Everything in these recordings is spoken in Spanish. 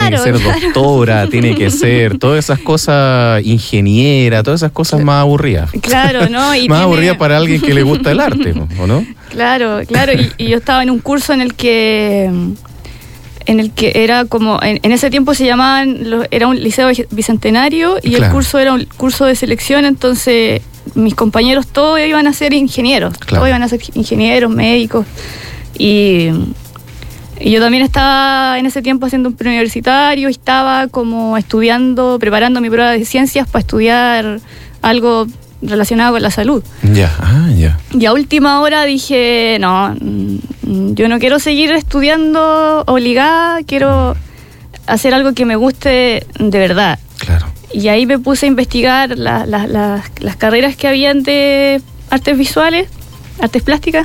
tiene que ser doctora, tiene que ser todas esas cosas ingeniera, todas esas cosas más aburridas. Claro, ¿no? Y más aburridas para alguien que le gusta el arte, ¿o no? Claro, y yo estaba en un curso en el que era como, en ese tiempo se llamaban, era un liceo bicentenario y claro. El curso era un curso de selección, entonces mis compañeros todos iban a ser ingenieros, claro. Todos iban a ser ingenieros, médicos, y yo también estaba en ese tiempo haciendo un preuniversitario, estaba como estudiando, preparando mi prueba de ciencias para estudiar algo relacionado con la salud. Ya. Y a última hora dije, no, yo no quiero seguir estudiando obligada, quiero hacer algo que me guste de verdad. Claro. Y ahí me puse a investigar las carreras que habían de artes visuales, artes plásticas,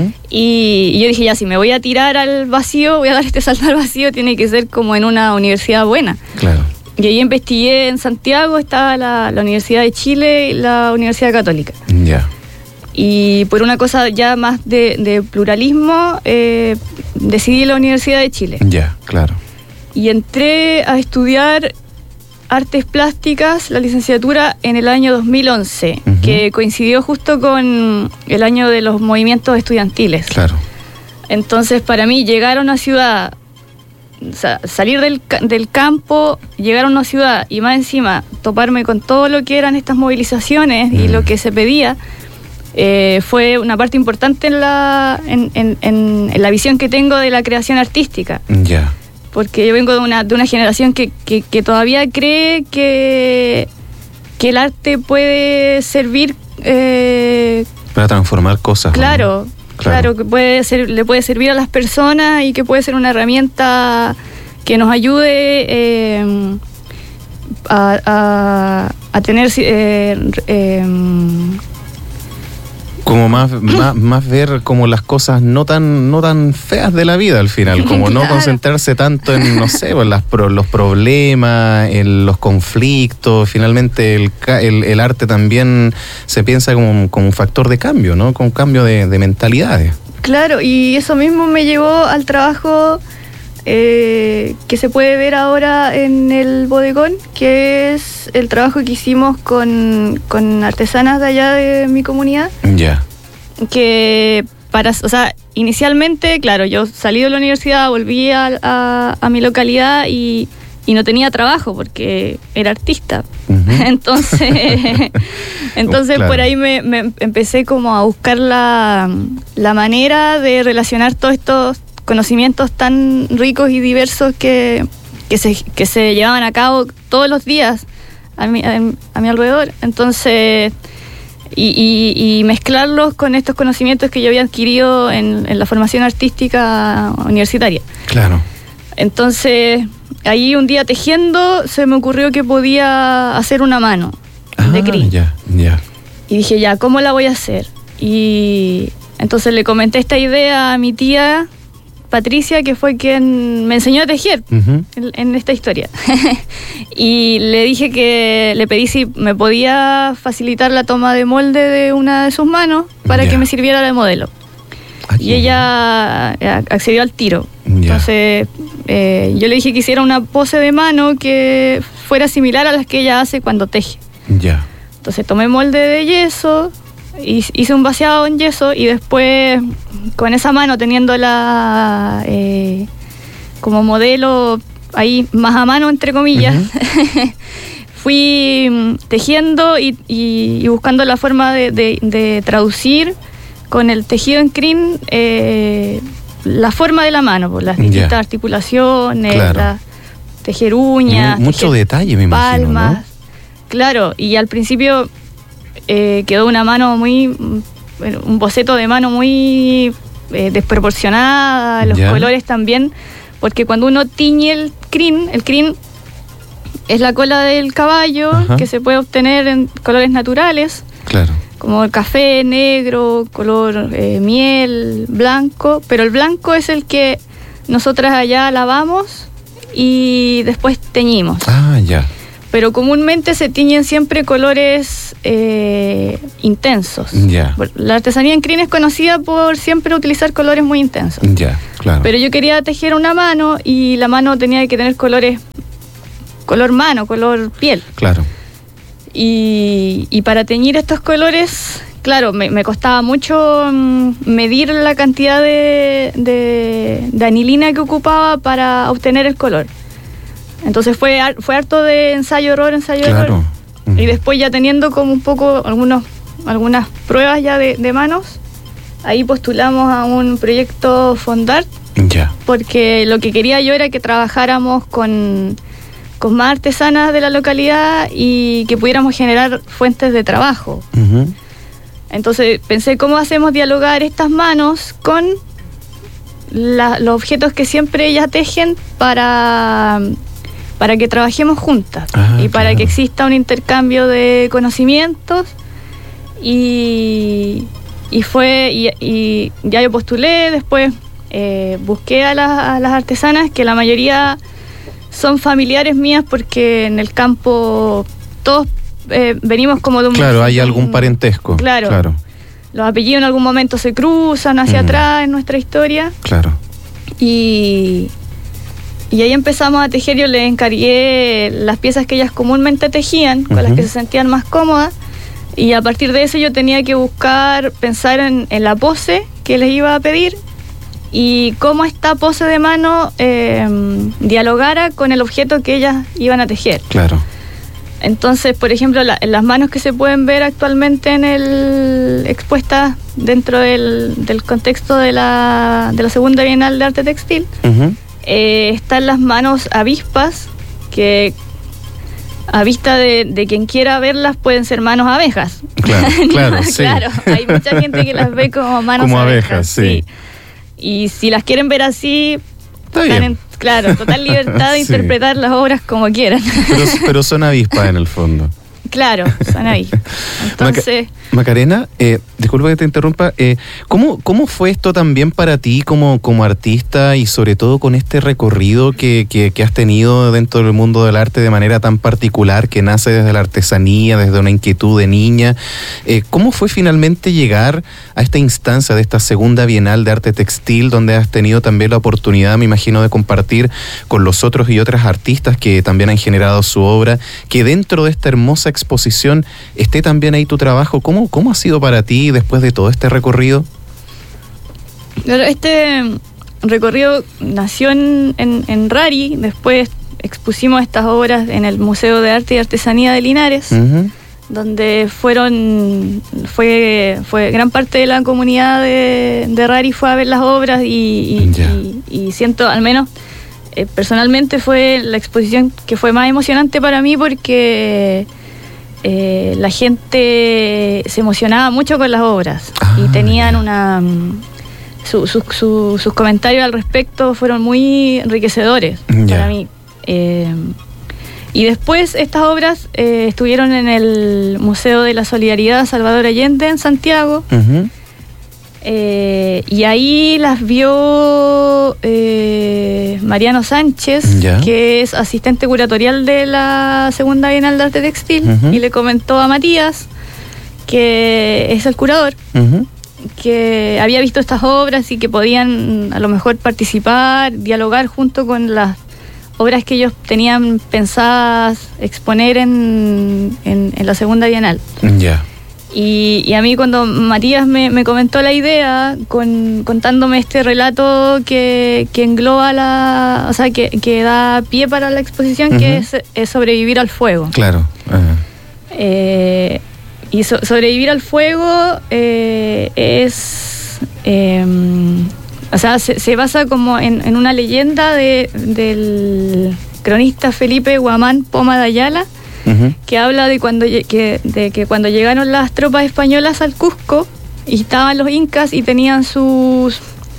y yo dije, ya, si me voy a tirar al vacío, voy a dar este salto al vacío, tiene que ser como en una universidad buena. Claro. Y ahí investigué en Santiago, estaba la Universidad de Chile y la Universidad Católica. Ya. Y por una cosa ya más de pluralismo, decidí la Universidad de Chile. Ya, claro. Y entré a estudiar artes plásticas, la licenciatura, en el año 2011, que coincidió justo con el año de los movimientos estudiantiles. Claro. Entonces, para mí, llegar a una ciudad, o sea, salir del campo, llegar a una ciudad y más encima toparme con todo lo que eran estas movilizaciones y lo que se pedía, fue una parte importante en la visión que tengo de la creación artística. Ya. Porque yo vengo de una generación que todavía cree que el arte puede servir para transformar cosas. Claro, ¿no? Claro, que le puede servir a las personas y que puede ser una herramienta que nos ayude a tener como más ver como las cosas no tan feas de la vida al final, como no concentrarse tanto en, no sé, en los problemas, en los conflictos. Finalmente el arte también se piensa como un factor de cambio, ¿no? Como un cambio de mentalidades. Claro, y eso mismo me llevó al trabajo que se puede ver ahora en el bodegón, que es el trabajo que hicimos con artesanas de allá de mi comunidad. Ya. Que inicialmente, claro, yo salí de la universidad, volví a mi localidad y no tenía trabajo porque era artista. Entonces claro. Por ahí me empecé como a buscar la manera de relacionar todos estos conocimientos tan ricos y diversos que se llevaban a cabo todos los días a mi alrededor. Entonces, y mezclarlos con estos conocimientos que yo había adquirido en la formación artística universitaria. Claro. Entonces, ahí un día tejiendo se me ocurrió que podía hacer una mano de crin. Ya. Y dije, ya, ¿cómo la voy a hacer? Y entonces le comenté esta idea a mi tía Patricia, que fue quien me enseñó a tejer en esta historia. Y le pedí si me podía facilitar la toma de molde de una de sus manos para que me sirviera de modelo. Y ella accedió al tiro. Entonces yo le dije que hiciera una pose de mano que fuera similar a las que ella hace cuando teje. Entonces tomé molde de yeso, hice un vaciado en yeso y después con esa mano, teniéndola como modelo ahí más a mano, entre comillas, fui tejiendo y buscando la forma de traducir con el tejido en crin la forma de la mano, por las distintas articulaciones, claro. Tejer uñas, mucho detalle, me imagino, palmas, ¿no? Claro, y al principio quedó una mano un boceto de mano muy desproporcionada, los colores también, porque cuando uno tiñe el crin es la cola del caballo, que se puede obtener en colores naturales, claro, como el café, negro, color miel, blanco, pero el blanco es el que nosotras allá lavamos y después teñimos. Ya. Pero comúnmente se tiñen siempre colores intensos. Ya. La artesanía en crin es conocida por siempre utilizar colores muy intensos. Ya, Claro. Pero yo quería tejer una mano y la mano tenía que tener colores, color mano, color piel. Claro. Y para teñir estos colores, claro, me costaba mucho medir la cantidad de anilina que ocupaba para obtener el color. Entonces fue harto de ensayo-error. Claro. Y después ya teniendo como un poco algunas pruebas ya de manos, ahí postulamos a un proyecto Fondart. Ya. Porque lo que quería yo era que trabajáramos con más artesanas de la localidad y que pudiéramos generar fuentes de trabajo. Uh-huh. Entonces pensé, ¿cómo hacemos dialogar estas manos con los objetos que siempre ellas tejen para que trabajemos juntas y para claro. que exista un intercambio de conocimientos? Y ya yo postulé, después busqué a las artesanas, que la mayoría son familiares mías porque en el campo todos venimos como de un... Claro, hay algún parentesco. Claro. Los apellidos en algún momento se cruzan hacia atrás en nuestra historia. Claro. Y ahí empezamos a tejer. Yo les encargué las piezas que ellas comúnmente tejían, con las que se sentían más cómodas. Y a partir de eso yo tenía que pensar en la pose que les iba a pedir y cómo esta pose de mano dialogara con el objeto que ellas iban a tejer. Claro. Entonces, por ejemplo, las manos que se pueden ver actualmente expuestas dentro del contexto de la Segunda Bienal de Arte Textil, están las manos avispas, que a vista de quien quiera verlas pueden ser manos abejas. Claro, sí. Claro, hay mucha gente que las ve como manos como abejas, sí. Y si las quieren ver así, están en total libertad de sí. interpretar las obras como quieran. Pero son avispas en el fondo. Claro, son avispas. Entonces... Macarena, disculpa que te interrumpa, ¿cómo fue esto también para ti como artista y sobre todo con este recorrido que has tenido dentro del mundo del arte de manera tan particular, que nace desde la artesanía, desde una inquietud de niña? ¿Cómo fue finalmente llegar a esta instancia de esta Segunda Bienal de Arte Textil, donde has tenido también la oportunidad, me imagino, de compartir con los otros y otras artistas que también han generado su obra, que dentro de esta hermosa exposición esté también ahí tu trabajo? ¿Cómo ha sido para ti después de todo este recorrido? Este recorrido nació en Rari, después expusimos estas obras en el Museo de Arte y Artesanía de Linares, donde fue gran parte de la comunidad de Rari fue a ver las obras y siento, al menos personalmente, fue la exposición que fue más emocionante para mí porque... la gente se emocionaba mucho con las obras y tenían sus comentarios al respecto fueron muy enriquecedores para mí. Y después estas obras estuvieron en el Museo de la Solidaridad Salvador Allende en Santiago. Y ahí las vio Mariano Sánchez, que es asistente curatorial de la Segunda Bienal de Arte Textil, y le comentó a Matías, que es el curador, que había visto estas obras y que podían a lo mejor participar, dialogar junto con las obras que ellos tenían pensadas exponer en la Segunda Bienal. Y a mí, cuando Matías me comentó la idea, contándome este relato que engloba que da pie para la exposición, que es sobrevivir al fuego. Claro. Y sobrevivir al fuego se basa como en una leyenda del cronista Felipe Guamán Poma de Ayala, que habla de que cuando llegaron las tropas españolas al Cusco y estaban los incas y tenían sus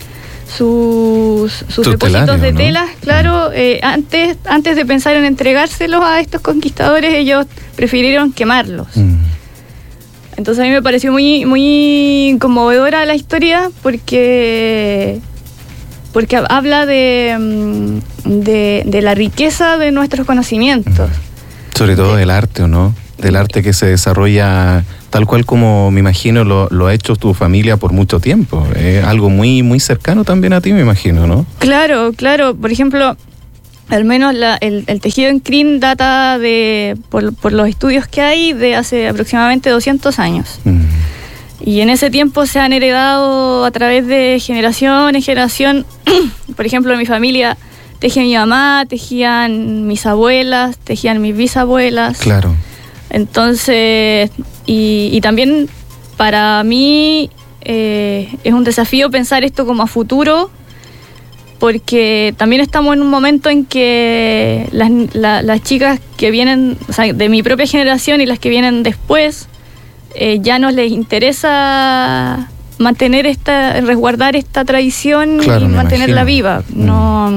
depósitos de telas, claro, antes de pensar en entregárselos a estos conquistadores, ellos prefirieron quemarlos. Entonces a mí me pareció muy, muy conmovedora la historia porque habla de la riqueza de nuestros conocimientos. Sobre todo del arte, ¿o no? Del arte que se desarrolla tal cual como me imagino lo ha hecho tu familia por mucho tiempo. Es algo muy, muy cercano también a ti, me imagino, ¿no? Claro. Por ejemplo, al menos el tejido en crin data por los estudios que hay, de hace aproximadamente 200 años. Y en ese tiempo se han heredado a través de generación en generación. Por ejemplo, en mi familia tejía mi mamá, tejían mis abuelas, tejían mis bisabuelas. Claro. Entonces, y también para mí es un desafío pensar esto como a futuro, porque también estamos en un momento en que las chicas que vienen, o sea, de mi propia generación y las que vienen después, ya no les interesa resguardar esta tradición, claro, y mantenerla viva. No,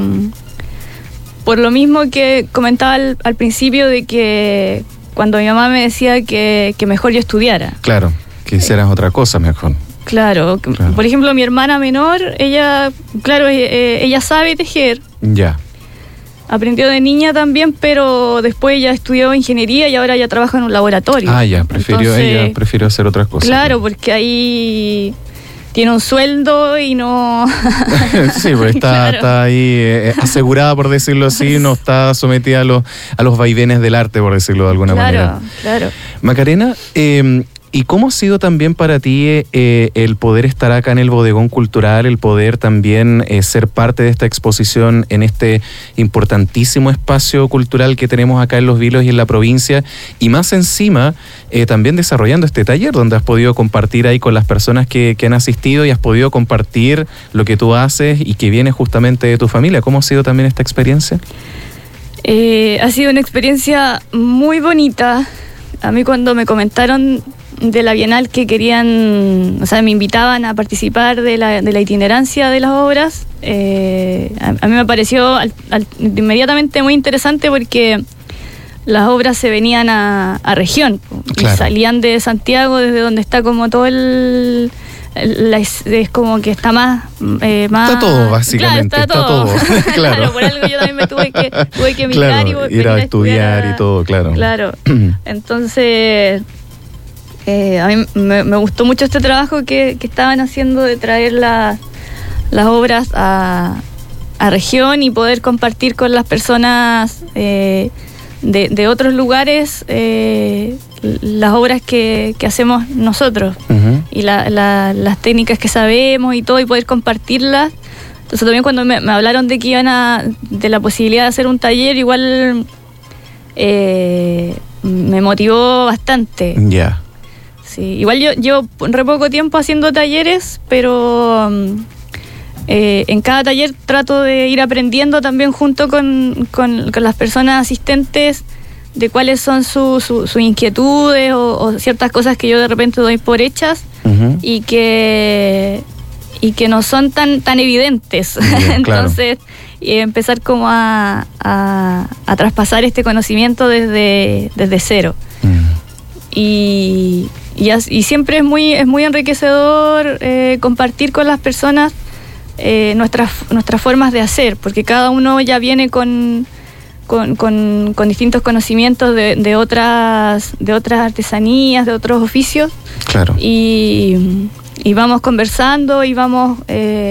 por lo mismo que comentaba al principio, de que cuando mi mamá me decía que mejor yo estudiara. Claro, que hicieras otra cosa mejor. Claro. Por ejemplo, mi hermana menor, ella sabe tejer. Ya. Aprendió de niña también, pero después ella estudió ingeniería y ahora ya trabaja en un laboratorio. Ya, ella prefirió hacer otras cosas. Claro, porque ahí tiene un sueldo y no... Sí, pues está ahí asegurada, por decirlo así, no está sometida a los vaivenes del arte, por decirlo de alguna manera. Claro. Macarena, ¿y cómo ha sido también para ti el poder estar acá en el Bodegón Cultural, el poder también ser parte de esta exposición en este importantísimo espacio cultural que tenemos acá en Los Vilos y en la provincia, y más encima también desarrollando este taller donde has podido compartir ahí con las personas que han asistido y has podido compartir lo que tú haces y que viene justamente de tu familia? ¿Cómo ha sido también esta experiencia? Ha sido una experiencia muy bonita. A mí, cuando me comentaron de la Bienal que querían, o sea, me invitaban a participar de la itinerancia de las obras, a mí me pareció inmediatamente muy interesante, porque las obras se venían a región, claro, y salían de Santiago, desde donde está como todo es como que está más... está todo, básicamente. Claro, está todo. Claro. Claro, por algo yo también me tuve que emigrar, claro, ir a estudiar y todo, claro. Claro. Entonces, a mí me gustó mucho este trabajo que estaban haciendo, de traer las obras a región y poder compartir con las personas de otros lugares las obras que hacemos nosotros, y las técnicas que sabemos y todo, y poder compartirlas. Entonces también cuando me hablaron de que de la posibilidad de hacer un taller, igual me motivó bastante. Ya. Sí, igual yo re poco tiempo haciendo talleres, pero en cada taller trato de ir aprendiendo también junto con las personas asistentes, de cuáles son sus inquietudes o ciertas cosas que yo de repente doy por hechas, y que no son tan evidentes. Bien, entonces, empezar como a traspasar este conocimiento desde cero. Y siempre es muy enriquecedor compartir con las personas nuestras formas de hacer, porque cada uno ya viene con distintos conocimientos de otras artesanías, de otros oficios. Claro. Y vamos conversando y vamos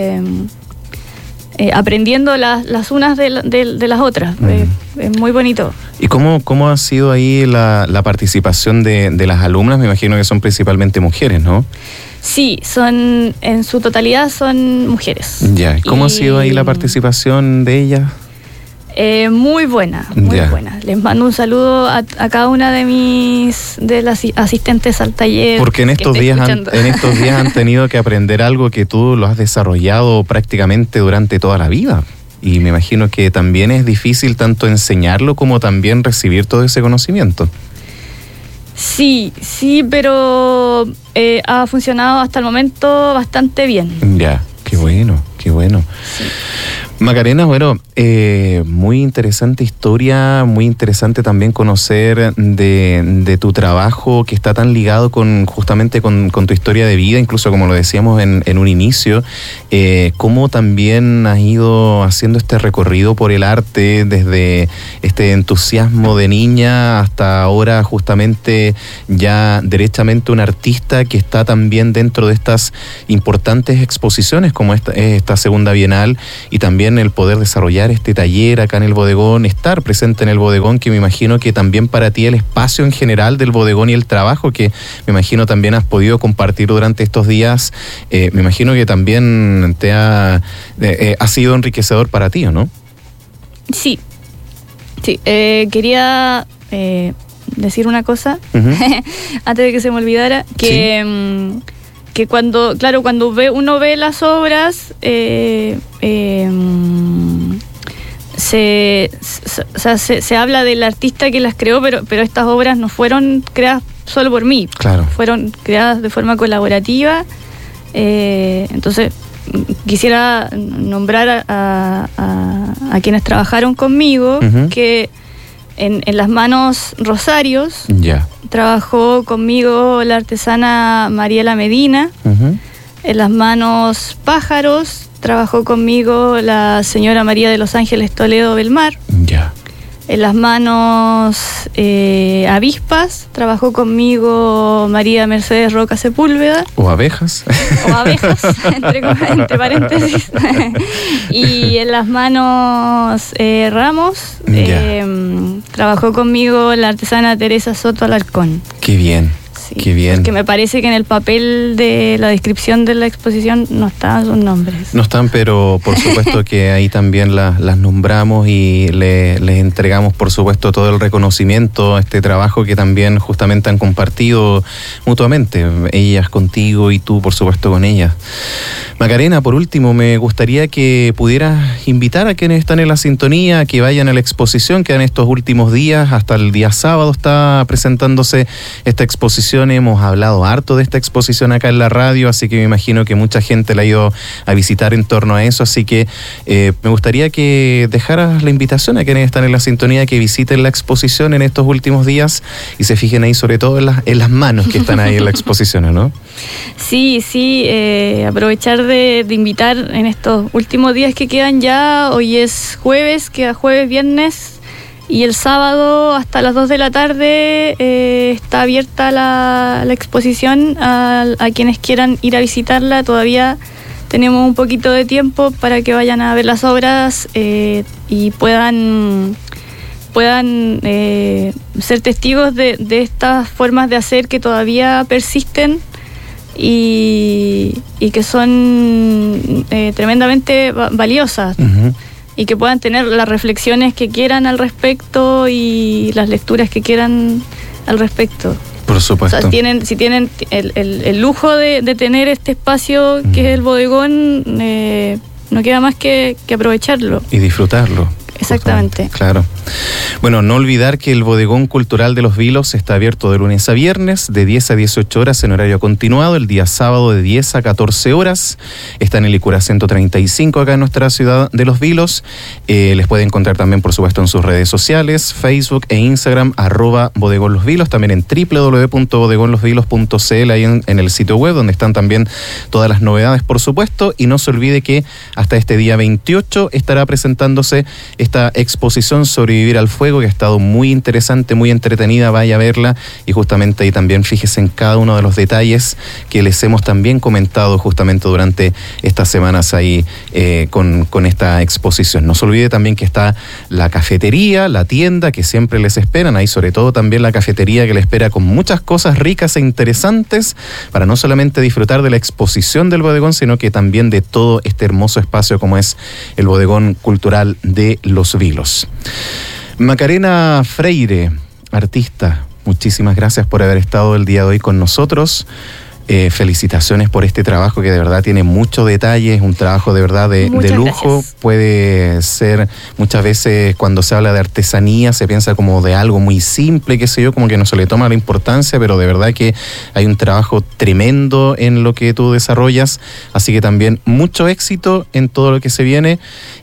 aprendiendo las unas de las otras. Es muy bonito. ¿Y cómo ha sido ahí la participación de las alumnas? Me imagino que son principalmente mujeres, ¿no? Sí, en su totalidad son mujeres. Ya, ¿cómo ha sido ahí la participación de ellas? Muy buena, muy buena. Les mando un saludo a cada una de las asistentes al taller. Porque en estos días han tenido que aprender algo que tú lo has desarrollado prácticamente durante toda la vida. Y me imagino que también es difícil tanto enseñarlo como también recibir todo ese conocimiento. Sí, pero ha funcionado hasta el momento bastante bien. Ya, qué bueno, qué bueno. Sí. Macarena, bueno, muy interesante historia, muy interesante también conocer de tu trabajo que está tan ligado justamente con tu historia de vida, incluso como lo decíamos en un inicio, cómo también has ido haciendo este recorrido por el arte desde este entusiasmo de niña hasta ahora justamente ya derechamente un artista que está también dentro de estas importantes exposiciones como esta segunda Bienal, y también el poder desarrollar este taller acá en el bodegón, estar presente en el bodegón, que me imagino que también para ti el espacio en general del bodegón y el trabajo que me imagino también has podido compartir durante estos días, me imagino que también te ha sido enriquecedor para ti, ¿o no? Sí, quería decir una cosa antes de que se me olvidara, que... ¿Sí? Que cuando uno ve las obras, se habla del artista que las creó, pero estas obras no fueron creadas solo por mí. Claro. Fueron creadas de forma colaborativa. Entonces, quisiera nombrar a quienes trabajaron conmigo, que en las manos Rosarios trabajó conmigo la artesana Mariela Medina. En las manos Pájaros trabajó conmigo la señora María de los Ángeles Toledo Belmar. En las manos Avispas trabajó conmigo María Mercedes Roca Sepúlveda. O abejas, entre paréntesis. Y en las manos Ramos trabajó conmigo la artesana Teresa Soto Alarcón. Qué bien. Sí, qué bien. Porque me parece que en el papel de la descripción de la exposición no estaban sus nombres. No están, pero por supuesto que ahí también las nombramos y les entregamos, por supuesto, todo el reconocimiento a este trabajo que también justamente han compartido mutuamente, ellas contigo y tú, por supuesto, con ellas. Macarena, por último, me gustaría que pudieras invitar a quienes están en la sintonía a que vayan a la exposición que en estos últimos días, hasta el día sábado está presentándose esta exposición. Hemos hablado harto de esta exposición acá en la radio, así que me imagino que mucha gente la ha ido a visitar en torno a eso, así que me gustaría que dejaras la invitación a quienes están en la sintonía que visiten la exposición en estos últimos días y se fijen ahí sobre todo en las manos que están ahí en la exposición, ¿no? Sí, aprovechar de invitar en estos últimos días que quedan ya. Hoy es jueves, queda jueves, viernes, y el sábado hasta las 2 de la tarde está abierta la exposición a quienes quieran ir a visitarla. Todavía tenemos un poquito de tiempo para que vayan a ver las obras y puedan ser testigos de estas formas de hacer que todavía persisten y que son tremendamente valiosas. Y que puedan tener las reflexiones que quieran al respecto y las lecturas que quieran al respecto. Por supuesto. O sea, si tienen el lujo de tener este espacio que es el bodegón, no queda más que aprovecharlo. Y disfrutarlo. Exactamente. Claro. Bueno, no olvidar que el Bodegón Cultural de Los Vilos está abierto de lunes a viernes, de 10 a 18 horas en horario continuado, el día sábado de 10 a 14 horas. Está en el Licura 135 acá en nuestra ciudad de Los Vilos. Les puede encontrar también, por supuesto, en sus redes sociales, Facebook e Instagram, @Bodegón Los Vilos, también en www.bodegonlosvilos.cl, ahí en el sitio web, donde están también todas las novedades, por supuesto. Y no se olvide que hasta este día 28 estará presentándose esta exposición Sobrevivir al Fuego, que ha estado muy interesante, muy entretenida, vaya a verla, y justamente ahí también fíjese en cada uno de los detalles que les hemos también comentado justamente durante estas semanas ahí con esta exposición. No se olvide también que está la cafetería, la tienda que siempre les esperan, ahí sobre todo también la cafetería que les espera con muchas cosas ricas e interesantes para no solamente disfrutar de la exposición del bodegón, sino que también de todo este hermoso espacio como es el Bodegón Cultural de Los Vilos. Macarena Freire, artista, muchísimas gracias por haber estado el día de hoy con nosotros. Felicitaciones por este trabajo que de verdad tiene mucho detalle, es un trabajo de verdad de lujo. Gracias. Puede ser, muchas veces cuando se habla de artesanía se piensa como de algo muy simple, qué sé yo, como que no se le toma la importancia, pero de verdad que hay un trabajo tremendo en lo que tú desarrollas, así que también mucho éxito en todo lo que se viene.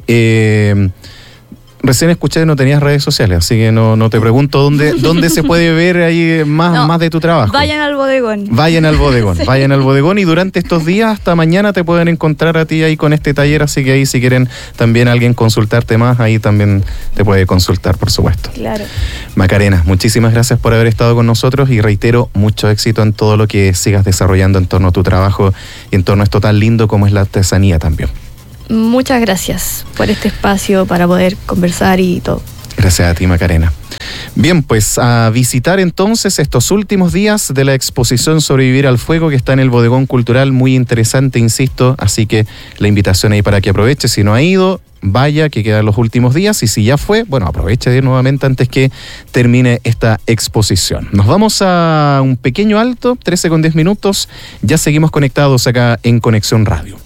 Recién escuché que no tenías redes sociales, así que no te pregunto dónde se puede ver ahí más de tu trabajo. Vayan al bodegón. Vayan al bodegón, vayan al bodegón, y durante estos días hasta mañana te pueden encontrar a ti ahí con este taller, así que ahí si quieren también alguien consultarte más, ahí también te puede consultar, por supuesto. Claro. Macarena, muchísimas gracias por haber estado con nosotros y reitero, mucho éxito en todo lo que sigas desarrollando en torno a tu trabajo y en torno a esto tan lindo como es la artesanía también. Muchas gracias por este espacio para poder conversar y todo. Gracias a ti, Macarena. Bien, pues a visitar entonces estos últimos días de la exposición Sobrevivir al Fuego, que está en el Bodegón Cultural, muy interesante, insisto, así que la invitación ahí para que aproveche. Si no ha ido, vaya, que quedan los últimos días, y si ya fue, bueno, aproveche de ir nuevamente antes que termine esta exposición. Nos vamos a un pequeño alto, 13 con 10 minutos, ya seguimos conectados acá en Conexión Radio.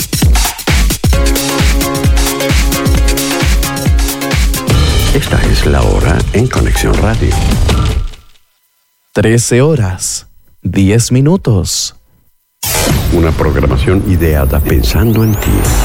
Esta es la hora en Conexión Radio. 13 horas, 10 minutos. Una programación ideada pensando en ti.